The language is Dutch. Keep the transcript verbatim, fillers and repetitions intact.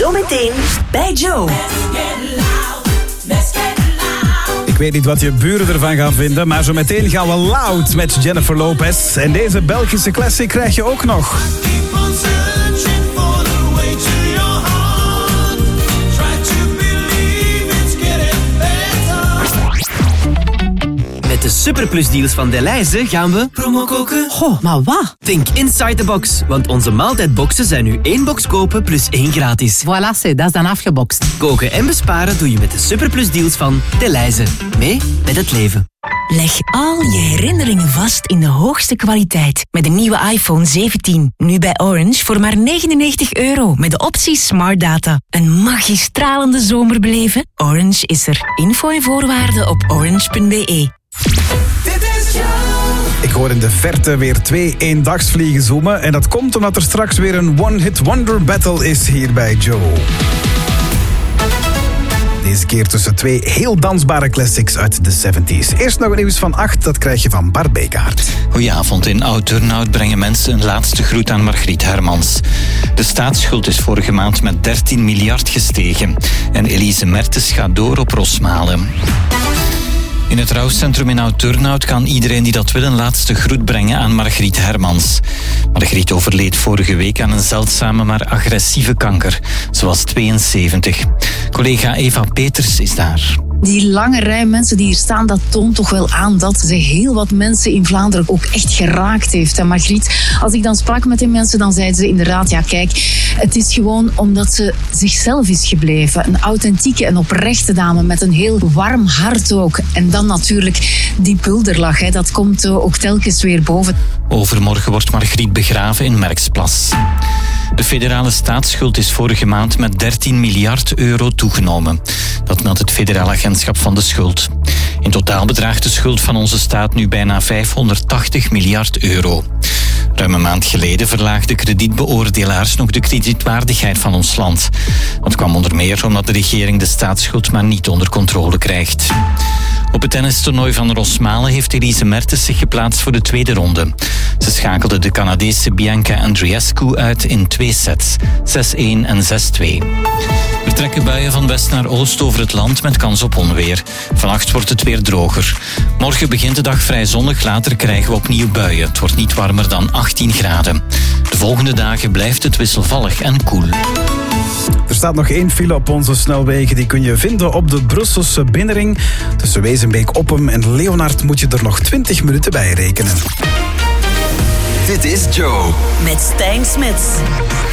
Zometeen bij Joe. Ik weet niet wat je buren ervan gaan vinden, maar zo meteen gaan we loud met Jennifer Lopez. En deze Belgische classic krijg je ook nog. Met de superplusdeals van Delhaize gaan we promo koken. Goh, maar wat? Think inside the box, want onze maaltijdboxen zijn nu één box kopen plus één gratis. Voilà, dat is dan afgebokst. Koken en besparen doe je met de superplusdeals van Delhaize. Mee met het leven. Leg al je herinneringen vast in de hoogste kwaliteit met de nieuwe iPhone zeventien. Nu bij Orange voor maar negenennegentig euro met de optie Smart Data. Een magistralende zomer beleven? Orange is er. Info en voorwaarden op orange punt b e. Ik hoor in de verte weer twee eendagsvliegen zoomen. En dat komt omdat er straks weer een one-hit wonder battle is hier bij Joe. Deze keer tussen twee heel dansbare classics uit de zeventies. Eerst nog nieuws van acht, dat krijg je van Bart Bekaert. Goedenavond. In Oud-Turnhout brengen mensen een laatste groet aan Margriet Hermans. De staatsschuld is vorige maand met dertien miljard gestegen. En Elise Mertens gaat door op Rosmalen. In het rouwcentrum in Oud-Turnhout kan iedereen die dat wil een laatste groet brengen aan Margriet Hermans. Margriet overleed vorige week aan een zeldzame maar agressieve kanker. Ze was tweeënzeventig. Collega Eva Peters is daar. Die lange rij mensen die hier staan, dat toont toch wel aan dat ze heel wat mensen in Vlaanderen ook echt geraakt heeft. En Margriet, als ik dan sprak met die mensen, dan zeiden ze inderdaad, ja kijk, het is gewoon omdat ze zichzelf is gebleven. Een authentieke en oprechte dame met een heel warm hart ook. En dan natuurlijk die bulderlach, hè, dat komt ook telkens weer boven. Overmorgen wordt Margriet begraven in Merksplas. De federale staatsschuld is vorige maand met dertien miljard euro toegenomen. Dat meldt het Federaal Agentschap van de Schuld. In totaal bedraagt de schuld van onze staat nu bijna vijfhonderdtachtig miljard euro. Ruim een maand geleden verlaagden kredietbeoordelaars nog de kredietwaardigheid van ons land. Dat kwam onder meer omdat de regering de staatsschuld maar niet onder controle krijgt. Op het tennistoernooi van Rosmalen heeft Elise Mertens zich geplaatst voor de tweede ronde. Ze schakelde de Canadese Bianca Andreescu uit in twee sets, zes-een en zes-twee. Er trekken buien van west naar oost over het land met kans op onweer. Vannacht wordt het weer droger. Morgen begint de dag vrij zonnig, later krijgen we opnieuw buien. Het wordt niet warmer dan achttien graden. De volgende dagen blijft het wisselvallig en koel. Er staat nog één file op onze snelwegen. Die kun je vinden op de Brusselse binnenring. Tussen Wezenbeek, Oppem en Leonard moet je er nog twintig minuten bij rekenen. Dit is Joe. Met Stijn Smits.